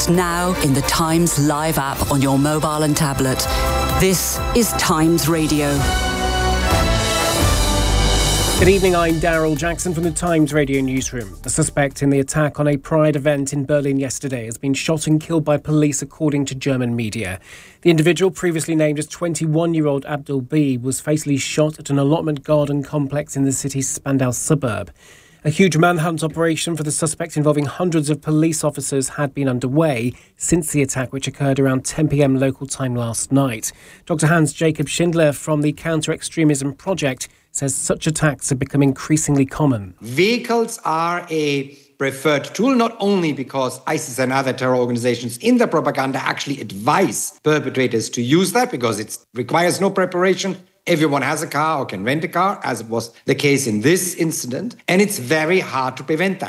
Now in the Times Live app on your mobile and tablet. This is Times Radio. Good evening, I'm Daryl Jackson from the Times Radio newsroom. The suspect in the attack on a Pride event in Berlin yesterday has been shot and killed by police, according to German media. The individual, previously named as 21-year-old Abdul B, was fatally shot at an allotment garden complex in the city's Spandau suburb. A huge manhunt operation for the suspect involving hundreds of police officers had been underway since the attack, which occurred around 10 p.m. local time last night. Dr. Hans-Jacob Schindler from the Counter-Extremism Project says such attacks have become increasingly common. Vehicles are a preferred tool, not only because ISIS and other terror organizations in their propaganda actually advise perpetrators to use that because it requires no preparation. Everyone has a car or can rent a car, as it was the case in this incident, and it's very hard to prevent that.